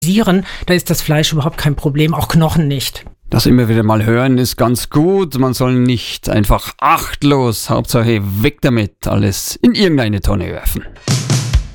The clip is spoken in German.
Da ist das Fleisch überhaupt kein Problem, auch Knochen nicht. Das immer wieder mal hören ist ganz gut. Man soll nicht einfach achtlos, Hauptsache weg damit, alles in irgendeine Tonne werfen.